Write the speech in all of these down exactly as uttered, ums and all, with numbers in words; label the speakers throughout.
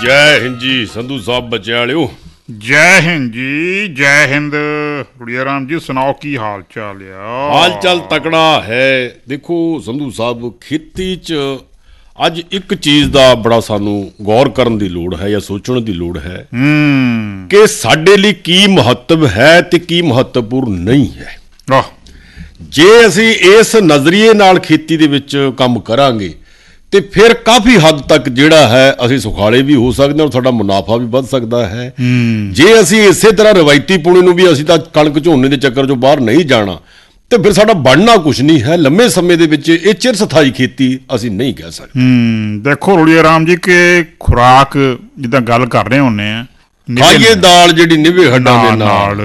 Speaker 1: ਜੈ ਹਿੰਦ ਜੀ ਸੰਧੂ ਸਾਹਿਬ ਬੱਚਿਆਂ ਵਾਲਿਓ।
Speaker 2: ਜੈ ਹਿੰਦ ਜੀ, ਜੈ ਹਿੰਦ। ਗੁੜੀਆ ਰਾਮ ਜੀ ਸੁਣਾਓ, ਕੀ ਹਾਲ ਚਾਲ ਆ?
Speaker 1: ਹਾਲ ਚਾਲ ਤਕੜਾ ਹੈ। ਦੇਖੋ ਸੰਧੂ ਸਾਹਿਬ, ਖੇਤੀ 'ਚ ਅੱਜ ਇੱਕ ਚੀਜ਼ ਦਾ ਬੜਾ ਸਾਨੂੰ ਗੌਰ ਕਰਨ ਦੀ ਲੋੜ ਹੈ ਜਾਂ ਸੋਚਣ ਦੀ ਲੋੜ ਹੈ ਕਿ ਸਾਡੇ ਲਈ ਕੀ ਮਹੱਤਵ ਹੈ ਤੇ ਕੀ ਮਹੱਤਵਪੂਰਨ ਨਹੀਂ ਹੈ।
Speaker 2: ਆਹ
Speaker 1: ਜੇ ਅਸੀਂ ਇਸ ਨਜ਼ਰੀਏ ਨਾਲ ਖੇਤੀ ਦੇ ਵਿੱਚ ਕੰਮ ਕਰਾਂਗੇ ਤੇ ਫਿਰ ਕਾਫੀ ਹੱਦ ਤੱਕ ਜਿਹੜਾ ਹੈ ਅਸੀਂ ਸੁਖਾਲੇ ਵੀ ਹੋ ਸਕਦੇ ਹਾਂ ਔਰ ਸਾਡਾ ਮੁਨਾਫਾ ਵੀ ਵੱਧ ਸਕਦਾ ਹੈ। ਜੇ ਅਸੀਂ ਇਸੇ ਤਰ੍ਹਾਂ ਰਵਾਇਤੀ ਪੁਣੇ ਨੂੰ ਵੀ ਅਸੀਂ ਤਾਂ ਕਣਕ ਝੋਨੇ ਦੇ ਚੱਕਰ 'ਚੋਂ ਬਾਹਰ ਨਹੀਂ ਜਾਣਾ ਤੇ ਫਿਰ ਸਾਡਾ ਬਣਨਾ ਕੁਛ ਨਹੀਂ ਹੈ। ਲੰਮੇ ਸਮੇਂ ਦੇ ਵਿੱਚ ਇਹ ਚਿਰ ਸਥਾਈ ਖੇਤੀ ਅਸੀਂ ਨਹੀਂ ਕਹਿ ਸਕਦੇ।
Speaker 2: ਹੂੰ ਦੇਖੋ ਰੁੜੀਆ ਰਾਮ ਜੀ ਕਿ ਖੁਰਾਕ ਜਿੱਦਾਂ ਗੱਲ ਕਰ ਰਹੇ ਹੁੰਦੇ ਆ,
Speaker 1: ਖਾਈਏ ਦਾਲ ਜਿਹੜੀ ਨਿਭੇ ਹੱਡਾਂ ਦੇ ਨਾਲ,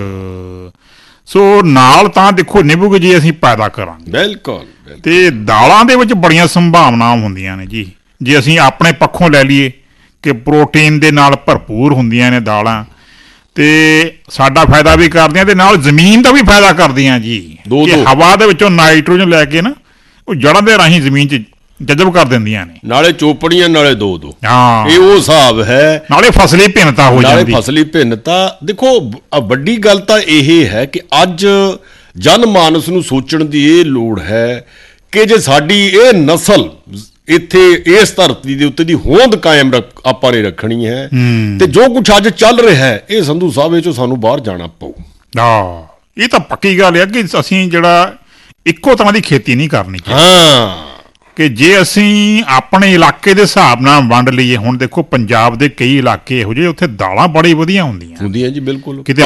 Speaker 2: ਸੋ ਨਾਲ ਤਾਂ ਦੇਖੋ ਨਿਭੂਗੀ ਜੀ ਅਸੀਂ ਪੈਦਾ ਕਰਾਂਗੇ।
Speaker 1: ਬਿਲਕੁਲ।
Speaker 2: ਤੇ ਦਾਲਾਂ ਦੇ ਵਿੱਚ ਬੜੀਆਂ ਸੰਭਾਵਨਾਵਾਂ ਹੁੰਦੀਆਂ ਨੇ ਜੀ। ਜੇ ਅਸੀਂ ਆਪਣੇ ਪੱਖੋਂ ਲੈ ਲਈਏ ਕਿ ਪ੍ਰੋਟੀਨ ਦੇ ਨਾਲ ਭਰਪੂਰ ਹੁੰਦੀਆਂ ਨੇ ਦਾਲਾਂ, ਤੇ ਸਾਡਾ ਫਾਇਦਾ ਵੀ ਕਰਦੀਆਂ ਤੇ ਨਾਲ ਜ਼ਮੀਨ ਦਾ ਵੀ ਫਾਇਦਾ ਕਰਦੀਆਂ ਜੀ। ਕਿ ਹਵਾ ਦੇ ਵਿੱਚੋਂ ਨਾਈਟ੍ਰੋਜਨ ਲੈ ਕੇ ਨਾ ਉਹ ਜੜ੍ਹਾਂ ਦੇ ਰਾਹੀਂ ਜ਼ਮੀਨ 'ਚ ਜਜ਼ਬ ਕਰ ਦਿੰਦੀਆਂ ਨੇ।
Speaker 1: ਨਾਲੇ ਚੋਪੜੀਆਂ ਨਾਲੇ ਦੋ ਦੋ।
Speaker 2: ਹਾਂ,
Speaker 1: ਇਹ ਉਹ ਹਿਸਾਬ ਹੈ।
Speaker 2: ਨਾਲੇ ਫਸਲੀ ਭਿੰਨਤਾ ਹੋ ਜਾਂਦੀ।
Speaker 1: ਨਾਲੇ ਫਸਲੀ ਭਿੰਨਤਾ। ਦੇਖੋ ਵੱਡੀ ਗੱਲ ਤਾਂ ਇਹ ਹੈ ਕਿ ਅੱਜ ਜਨ ਮਾਨਸ ਨੂੰ ਸੋਚਣ ਦੀ ਇਹ ਲੋੜ ਹੈ ਕਿ ਜੇ ਸਾਡੀ ਇਹ ਨਸਲ ਇੱਥੇ ਇਸ ਧਰਤੀ ਦੇ ਉੱਤੇ ਦੀ ਹੋਂਦ ਕਾਇਮ ਆਪਾਂ ਨੇ ਰੱਖਣੀ ਹੈ ਤੇ ਜੋ ਕੁਛ ਅੱਜ ਚੱਲ ਰਿਹਾ ਹੈ ਇਹ ਸੰਧੂ ਸਾਹਿਬ ਇਹ 'ਚੋਂ ਸਾਨੂੰ ਬਾਹਰ ਜਾਣਾ ਪਊ।
Speaker 2: ਹਾਂ, ਇਹ ਤਾਂ ਪੱਕੀ ਗੱਲ ਹੈ ਕਿ ਅਸੀਂ ਜਿਹੜਾ ਇੱਕੋ ਤਰ੍ਹਾਂ ਦੀ ਖੇਤੀ ਨਹੀਂ ਕਰਨੀ ਚਾਹੀਦੀ।
Speaker 1: ਹਾਂ, ਕਿ
Speaker 2: ਜੇ ਅਸੀਂ ਆਪਣੇ ਇਲਾਕੇ ਦੇ ਹਿਸਾਬ ਨਾਲ ਵੰਡ ਲਈਏ, ਹੁਣ ਦੇਖੋ ਪੰਜਾਬ ਦੇ ਕਈ ਇਲਾਕੇ ਇਹੋ ਜਿਹੇ ਉੱਥੇ ਦਾਲਾਂ ਬੜੀ ਵਧੀਆ ਹੁੰਦੀਆਂ
Speaker 1: ਹੁੰਦੀਆਂ ਜੀ। ਬਿਲਕੁਲ।
Speaker 2: ਕਿਤੇ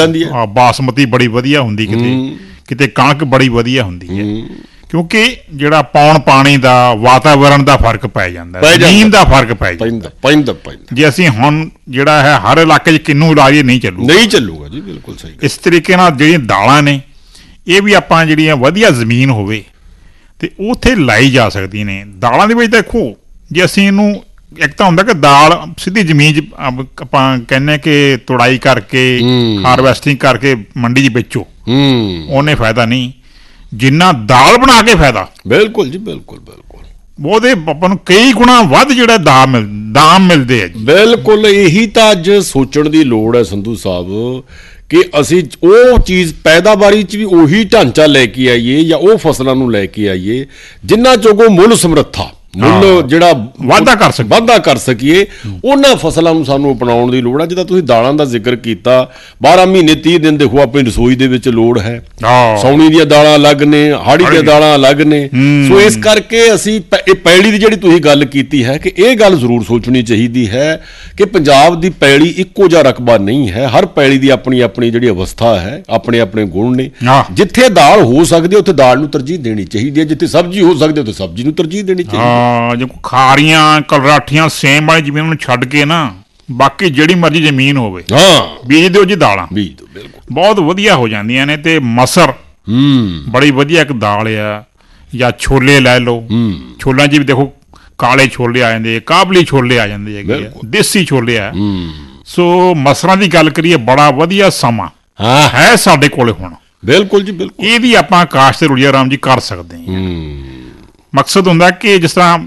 Speaker 2: ਬਾਸਮਤੀ ਬੜੀ ਵਧੀਆ ਹੁੰਦੀ, ਕਿਤੇ ਕਿਤੇ ਕਣਕ ਬੜੀ ਵਧੀਆ ਹੁੰਦੀ ਹੈ। ਕਿਉਂਕਿ ਜਿਹੜਾ ਪੌਣ ਪਾਣੀ ਦਾ, ਵਾਤਾਵਰਨ ਦਾ ਫਰਕ ਪੈ ਜਾਂਦਾ, ਜ਼ਮੀਨ ਦਾ ਫਰਕ ਪੈ ਜਾਂਦਾ
Speaker 1: ਪੈਂਦਾ ਪੈਂਦਾ।
Speaker 2: ਜੇ ਅਸੀਂ ਹੁਣ ਜਿਹੜਾ ਹੈ ਹਰ ਇਲਾਕੇ 'ਚ ਕਿੰਨੂ ਲਾਈਏ ਨਹੀਂ ਚੱਲੂ
Speaker 1: ਨਹੀਂ ਚੱਲੂਗਾ ਜੀ। ਬਿਲਕੁਲ ਸਹੀ।
Speaker 2: ਇਸ ਤਰੀਕੇ ਨਾਲ ਜਿਹੜੀਆਂ ਦਾਲਾਂ ਨੇ ਇਹ ਵੀ ਆਪਾਂ ਜਿਹੜੀਆਂ ਵਧੀਆ ਜ਼ਮੀਨ ਹੋਵੇ ਤੇ ਉੱਥੇ ਲਾਈ ਜਾ ਸਕਦੀਆਂ ਨੇ। ਦਾਲਾਂ ਦੇ ਵਿੱਚ ਦੇਖੋ ਜੇ ਅਸੀਂ ਇਹਨੂੰ ਇੱਕ ਤਾਂ ਹੁੰਦਾ ਕਿ ਦਾਲ ਸਿੱਧੀ ਜ਼ਮੀਨ 'ਚ ਆਪਾਂ ਕਹਿੰਦੇ ਕਿ ਤੁੜਾਈ ਕਰਕੇ ਹਾਰਵੈਸਟਿੰਗ ਕਰਕੇ ਮੰਡੀ 'ਚ ਵੇਚੋ, ਉਹਨੇ ਫਾਇਦਾ ਨਹੀਂ ਜਿੰਨਾ ਦਾਲ ਬਣਾ ਕੇ ਫਾਇਦਾ।
Speaker 1: ਬਿਲਕੁਲ ਜੀ, ਬਿਲਕੁਲ ਬਿਲਕੁਲ।
Speaker 2: ਉਹਦੇ ਆਪਾਂ ਨੂੰ ਕਈ ਗੁਣਾ ਵੱਧ ਜਿਹੜਾ ਦਾਮ ਮਿਲ ਦਾਮ ਮਿਲਦੇ ਆ ਜੀ।
Speaker 1: ਬਿਲਕੁਲ। ਇਹੀ ਤਾਂ ਅੱਜ ਸੋਚਣ ਦੀ ਲੋੜ ਹੈ ਸੰਧੂ ਸਾਹਿਬ ਕਿ ਅਸੀਂ ਉਹ ਚੀਜ਼ ਪੈਦਾਵਾਰੀ 'ਚ ਵੀ ਉਹੀ ਢਾਂਚਾ ਲੈ ਕੇ ਆਈਏ ਜਾਂ ਉਹ ਫਸਲਾਂ ਨੂੰ ਲੈ ਕੇ ਆਈਏ ਜਿਨ੍ਹਾਂ ਚੋਂ ਕੋ ਮੁੱਲ ਸਮਰੱਥਾ, ਮੁੱਲ ਜਿਹੜਾ
Speaker 2: ਵਾਧਾ ਕਰ ਸਕ
Speaker 1: ਵਾਧਾ ਕਰ ਸਕੀਏ, ਉਹਨਾਂ ਫਸਲਾਂ ਨੂੰ ਸਾਨੂੰ ਅਪਣਾਉਣ ਦੀ ਲੋੜ ਹੈ। ਜਿੱਦਾਂ ਤੁਸੀਂ ਦਾਲਾਂ ਦਾ ਜ਼ਿਕਰ ਕੀਤਾ, ਬਾਰਾਂ ਮਹੀਨੇ ਤੀਹ ਦਿਨ ਦੇਖੋ ਆਪਣੀ ਰਸੋਈ ਦੇ ਵਿੱਚ ਲੋੜ ਹੈ। ਸਾਉਣੀ ਦੀਆਂ ਦਾਲਾਂ ਅਲੱਗ ਨੇ, ਹਾੜੀ ਦੀਆਂ ਦਾਲਾਂ ਅਲੱਗ ਨੇ। ਸੋ ਇਸ ਕਰਕੇ ਅਸੀਂ ਇਹ ਪੈਲੀ ਦੀ ਜਿਹੜੀ ਤੁਸੀਂ ਗੱਲ ਕੀਤੀ ਹੈ ਕਿ ਇਹ ਗੱਲ ਜ਼ਰੂਰ ਸੋਚਣੀ ਚਾਹੀਦੀ ਹੈ ਕਿ ਪੰਜਾਬ ਦੀ ਪੈਲੀ ਇੱਕੋ ਜਿਹਾ ਰਕਬਾ ਨਹੀਂ ਹੈ। ਹਰ ਪੈਲੀ ਦੀ ਆਪਣੀ ਆਪਣੀ ਜਿਹੜੀ ਅਵਸਥਾ ਹੈ, ਆਪਣੇ ਆਪਣੇ ਗੁਣ ਨੇ। ਜਿੱਥੇ ਦਾਲ ਹੋ ਸਕਦੀ ਉੱਥੇ ਦਾਲ ਨੂੰ ਤਰਜੀਹ ਦੇਣੀ ਚਾਹੀਦੀ ਹੈ, ਜਿੱਥੇ ਸਬਜ਼ੀ ਹੋ ਸਕਦੀ ਉੱਥੇ ਸਬਜ਼ੀ ਨੂੰ ਤਰਜੀਹ ਦੇਣੀ ਚਾਹੀਦੀ ਹੈ।
Speaker 2: ਜੇ ਖਾਰੀਆਂ, ਕਲਰਾਠੀਆਂ, ਸੇਮ ਵਾਲੀ ਜ਼ਮੀਨ ਨੂੰ ਛੱਡ ਕੇ ਨਾ ਬਾਕੀ ਜਿਹੜੀ ਮਰਜ਼ੀ ਜ਼ਮੀਨ ਹੋਵੇ ਬੀਜ ਦਿਓ ਜੀ ਦਾਲਾਂ, ਬੀਜ ਦਿਓ, ਬਿਲਕੁਲ ਬਹੁਤ ਵਧੀਆ ਹੋ ਜਾਂਦੀਆਂ ਨੇ। ਤੇ ਮਸਰ ਬੜੀ ਵਧੀਆ ਇੱਕ ਦਾਲ ਆ। ਜਾਂ ਛੋਲੇ ਲੈ ਲਓ, ਛੋਲਿਆਂ 'ਚ ਵੀ ਦੇਖੋ ਕਾਲੇ ਛੋਲੇ ਆ ਜਾਂਦੇ, ਕਾਬਲੀ ਛੋਲੇ ਆ ਜਾਂਦੇ ਹੈਗੇ, ਦੇਸੀ ਛੋਲੇ ਆ। ਸੋ ਮਸਰਾਂ ਦੀ ਗੱਲ ਕਰੀਏ, ਬੜਾ ਵਧੀਆ ਸਮਾਂ ਹੈ ਸਾਡੇ ਕੋਲੇ ਹੁਣ।
Speaker 1: ਬਿਲਕੁਲ ਜੀ, ਬਿਲਕੁਲ।
Speaker 2: ਇਹਦੀ ਆਪਾਂ ਕਾਸ਼ਤ ਰੁੜੀਆ ਰਾਮ ਜੀ ਕਰ ਸਕਦੇ ਹਾਂ। ਮਕਸਦ ਹੁੰਦਾ ਕਿ ਜਿਸ ਤਰ੍ਹਾਂ